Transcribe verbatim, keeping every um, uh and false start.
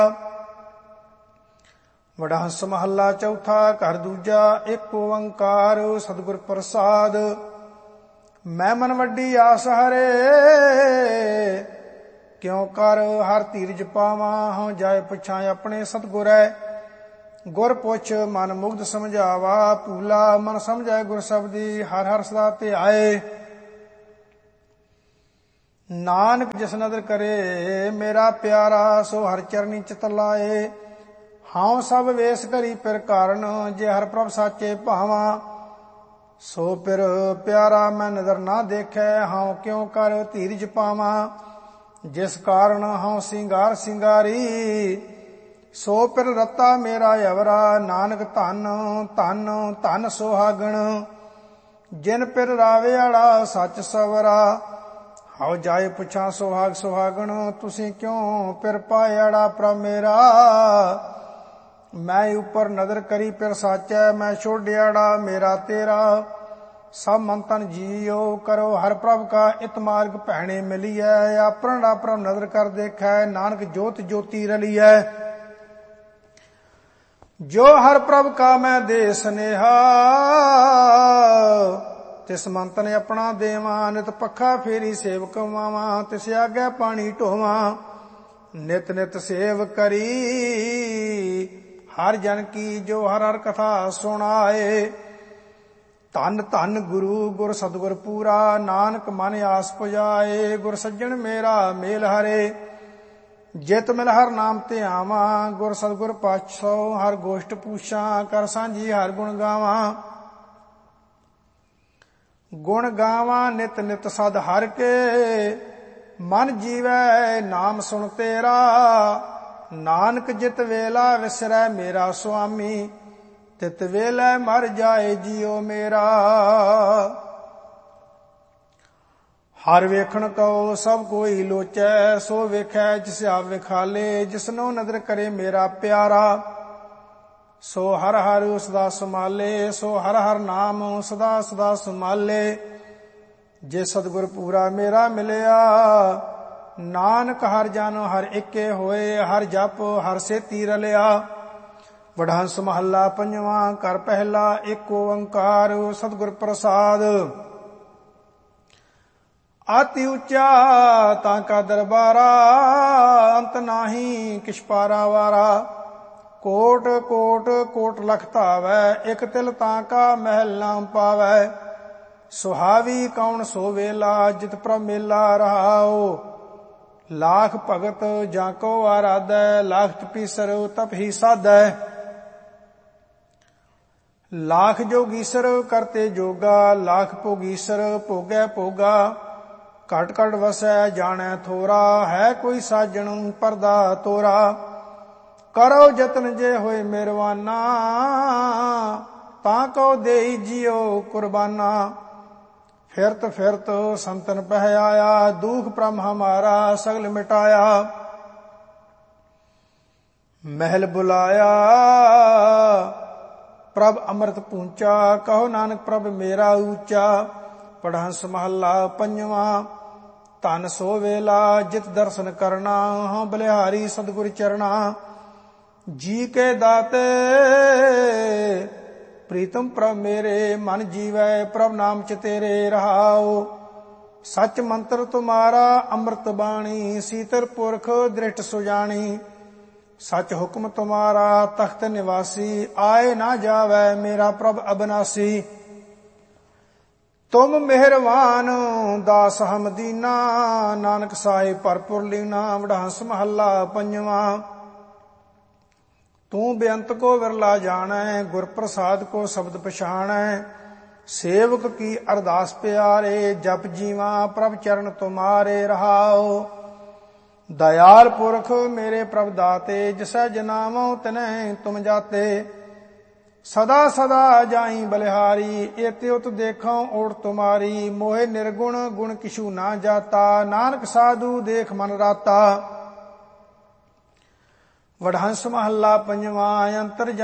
ਵਡਹੰਸ ਮਹੱਲਾ ਚੌਥਾ। ਘਰ ਦੂਜਾ। ਇੱਕ ਓੰਕਾਰ ਸਤਿਗੁਰ ਪ੍ਰਸਾਦ। ਮੈਂ ਮਨ ਵੱਡੀ ਆਸ ਹਰੇ, ਕਿਉ ਕਰ ਹਰ ਧੀਰਜ ਪਾਵਾਂ। ਹਉ ਜਾਏ ਪੁੱਛਾਂ ਆਪਣੇ ਸਤਿਗੁਰੈ, ਗੁਰ ਪੁੱਛ ਮਨ ਮੁਗਧ ਸਮਝਾਵਾ। ਭੂਲਾ ਮਨ ਸਮਝੈ ਗੁਰ ਸਬਦੀ, ਹਰ ਹਰ ਸਦਾ ਧਿਆਏ। ਨਾਨਕ ਜਿਸ ਨਦਰ ਕਰੇ ਮੇਰਾ ਪਿਆਰਾ, ਸੋ ਹਰ ਚਰਨੀ ਚਿਤ ਲਾਏ। ਹਉ ਸਭ ਵੇਸ ਕਰੀ ਪਿਰ ਕਾਰਨ, ਜੇ ਹਰ ਪ੍ਰਭ ਸਾਚੇ ਭਾਵਾਂ। ਸੋ ਪਿਰ ਪਿਆਰਾ ਮੈਂ ਨਦਰ ਨਾ ਦੇਖੈ, ਹਉ ਕਿਉ ਕਰ ਧੀਰਜ ਪਾਵਾਂ। ਜਿਸ ਕਾਰਨ ਹਉ ਸਿੰਗਾਰ ਸਿੰਗਾਰੀ, ਸੋ ਪਿਰ ਰਤਾ ਮੇਰਾ ਅਵਰਾ। ਨਾਨਕ ਧਨ ਧਨ ਧਨ ਸੁਹਾਗਣ, ਜਿਨ ਪਿਰ ਰਾਵੇ ਆਲਾ ਸੱਚ ਸਵਰਾ। ਹਉ ਜਾਏ ਪੁੱਛਾਂ ਸੁਹਾਗ ਸੁਹਾਗਣ, ਤੁਸੀਂ ਕਿਉਂ ਪਿਰ ਪਾਇਆੜਾ ਪ੍ਰਭ ਮੇਰਾ। ਮੈਂ ਉੱਪਰ ਨਦਰ ਕਰੀ ਪਿਰ ਸਾਚੈ, ਮੈਂ ਛੋਡਿਆੜਾ ਮੇਰਾ ਤੇਰਾ। ਸਭ ਮਨ ਤਨ ਜੀਓ ਕਰੋ ਹਰ ਪ੍ਰਭ ਕਾ, ਇਤ ਮਾਰਗ ਭੈਣੇ ਮਿਲੀਐ। ਆਪਣ ਆਪਣ ਨਦਰ ਕਰ ਦੇਖੈ, ਨਾਨਕ ਜੋਤ ਜੋਤੀ ਰਲੀਐ। ਜੋ ਹਰ ਪ੍ਰਭ ਕਾ ਮੈਂ ਦੇ ਸਨੇਹਾ, ਤਿਸ ਮੰਤ ਨੇ ਆਪਣਾ ਦੇਵਾਂ। ਨਿਤ ਪੱਖਾ ਫੇਰੀ ਸੇਵਕ ਮਾਵਾਂ, ਤਿਸ ਆਗੇ ਪਾਣੀ ਢੋਵਾਂ। ਨਿਤ ਨਿਤ ਸੇਵ ਕਰੀ ਹਰ ਜਨ ਕੀ, ਜੋ ਹਰ ਹਰ ਕਥਾ ਸੁਣਾਏ। ਧੰਨ ਧੰਨ ਗੁਰੂ ਗੁਰ ਸਤਿਗੁਰ ਪੂਰਾ, ਨਾਨਕ ਮਨ ਆਸ ਪੁਜਾਏ। ਗੁਰ ਸੱਜਣ ਮੇਰਾ ਮੇਲ ਹਰੇ, ਜਿਤ ਮਿਲ ਹਰ ਨਾਮ ਧਿਆਵਾਂ। ਗੁਰ ਸਤਿਗੁਰ ਪਾਛੋ ਹਰ ਗੋਸ਼ਟ ਪੂਛਾਂ, ਕਰ ਸਾਂਝੀ ਹਰ ਗੁਣ ਗਾਵਾਂ। ਗੁਣ ਗਾਵਾਂ ਨਿਤ ਨਿਤ ਸਦ ਹਰ ਕੇ, ਮਨ ਜੀਵੈ ਨਾਮ ਸੁਣ ਤੇਰਾ। ਨਾਨਕ ਜਿਤ ਵੇਲਾ ਵਿਸਰੈ ਮੇਰਾ ਸੁਆਮੀ, ਤਿਤ ਵੇਲੇ ਮਰ ਜਾਏ ਜੀਉ ਮੇਰਾ। ਹਰ ਵੇਖਣ ਕਉ ਸਭ ਕੋਈ ਲੋਚੈ, ਸੋ ਵੇਖੈ ਜਿਸ ਆਪ ਵਿਖਾਲੇ। ਜਿਸਨੋ ਨਦਰ ਕਰੇ ਮੇਰਾ ਪਿਆਰਾ, ਸੋ ਹਰ ਹਰ ਸਦਾ ਸੰਭਾਲੇ। ਸੋ ਹਰ ਹਰ ਨਾਮ ਸਦਾ ਸਦਾ ਸੰਭਾਲੇ। ਜੇ ਸਤਿਗੁਰ ਪੂਰਾ ਮੇਰਾ ਮਿਲਿਆ, ਨਾਨਕ ਹਰ ਜਨ ਹਰ ਇੱਕੇ ਹੋਏ। ਹਰ ਜਪ ਹਰ ਸੇਤੀ ਰਲਿਆ। ਵਡਹੰਸ ਮਹੱਲਾ ਪੰਜਵਾਂ। ਘਰ ਪਹਿਲਾ। ਇੱਕ ਓੰਕਾਰ ਸਤਿਗੁਰ ਪ੍ਰਸਾਦ। ਆਤੀ ਉੱਚਾ ਤਾਂ ਕਾ ਦਰਬਾਰਾ, ਅੰਤ ਨਾਹੀ ਕਿਛ ਪਾਰਾ ਵਾਰਾ। ਕੋਟ ਕੋਟ ਕੋਟ ਲਖ ਧਾਵੈ, ਇਕ ਤਿਲ ਤਾਂ ਕਾ ਮਹਿਲ ਨਾ ਪਾਵੈ। ਸੁਹਾਵੀ ਕੌਣ ਸੋ ਵੇਲਾ, ਜਿਤ ਪ੍ਰਭ ਮੇਲਾ ਰਹਾਉ। ਲਾਖ ਭਗਤ ਜਾਂ ਕੋ ਆਰਾਧੈ, ਲਾਖ ਤਪੀਸਰ ਤਪ ਹੀ ਸਾਧੈ। ਲਾਖ ਜੋਗੀਸਰ ਕਰਤੇ ਜੋਗਾ, ਲਾਖ ਭੋਗੀਸਰ ਭੋਗੈ ਭੋਗਾ। ਘਟ ਘਟ ਵਸੈ ਜਾਣੈ ਥੋਰਾ, ਹੈ ਕੋਈ ਸਾਜਣ ਪਰਦਾ ਤੋਰਾ। ਕਰੋ ਜਤਨ ਜੇ ਹੋਏ ਮਿਹਰਬਾਨਾ, ਤਾਂ ਕਉ ਦੇਈ ਜੀਉ ਕੁਰਬਾਨਾ। ਫਿਰਤ ਫਿਰਤ ਸੰਤਨ ਪਹਿ ਆਇਆ, ਦੁਖ ਪ੍ਰਮ ਹਮਾਰਾ ਸਗਲ ਮਿਟਾਇਆ। ਮਹਿਲ ਬੁਲਾਇਆ ਪ੍ਰਭ ਅੰਮ੍ਰਿਤ ਪੂੰਚਾ, ਕਹੋ ਨਾਨਕ ਪ੍ਰਭ ਮੇਰਾ ਊਚਾ। ਵਡਹੰਸ ਮਹੱਲਾ ਪੰਜਵਾਂ। ਧਨ ਸੋ ਵੇਲਾ ਜਿਤ ਦਰਸ਼ਨ ਕਰਨਾ, ਹਉ ਬਲਿਹਾਰੀ ਸਤਿਗੁਰ ਚਰਣਾ। ਜੀ ਕੇ ਦਾਤੇ ਪ੍ਰੀਤਮ ਪ੍ਰਭ ਮੇਰੇ, ਮਨ ਜੀਵੈ ਪ੍ਰਭ ਨਾਮ ਚ ਤੇਰੇ ਰਹਾਉ। ਸਚ ਮੰਤਰ ਤੁਮਾਰਾ ਅੰਮ੍ਰਿਤ ਬਾਣੀ, ਸੀਤਲ ਪੁਰਖ ਦ੍ਰਿਸ਼ਟ ਸੁਜਾਣੀ। ਸਚ ਹੁਕਮ ਤੁਮਾਰਾ ਤਖਤ ਨਿਵਾਸੀ, ਆਏ ਨਾ ਜਾਵੈ ਮੇਰਾ ਪ੍ਰਭ ਅਬਨਾਸੀ। ਤੁਮ ਮਿਹਰਵਾਨ ਦਾਸ ਹਮ ਦੀਨਾ, ਨਾਨਕ ਸਾਹਿਬ ਭਰਪੁਰ ਲੀਨਾ। ਵਡਹੰਸ ਮਹੱਲਾ ਪੰਜਵਾਂ। ਤੂੰ ਬੇਅੰਤ ਕੋ ਵਿਰਲਾ ਜਾਣੈ, ਗੁਰ ਪ੍ਰਸਾਦ ਕੋ ਸ਼ਬਦ ਪਛਾਣੈ। ਸੇਵਕ ਕੀ ਅਰਦਾਸ ਪਿਆਰੇ, ਜਪ ਜੀਵਾ ਪ੍ਰਭ ਚਰਨ ਤੁਮਾਰੇ ਰਹਾਉ। ਦਇਆਲ ਪੁਰਖ ਮੇਰੇ ਪ੍ਰਭ ਦਾਤੇ, ਜਿਸੈ ਜਨਾਵਉ ਤਿਨੈ ਤੁਮ ਜਾਤੇ। ਸਦਾ ਸਦਾ ਜਾਈ ਬਲਿਹਾਰੀ, ਏਤੇ ਉਤ ਦੇਖਉ ਓਟ ਤੁਮਾਰੀ। ਮੋਹਿ ਨਿਰਗੁਣ ਗੁਣ ਕਿਛੂ ਨਾ ਜਾਤਾ, ਨਾਨਕ ਸਾਧੂ ਦੇਖ ਮਨ ਰਾਤਾ। ਵਡਹੰਸ ਮਹੱਲਾ ਪੰਜਵਾਂ। ਅੰਤਰ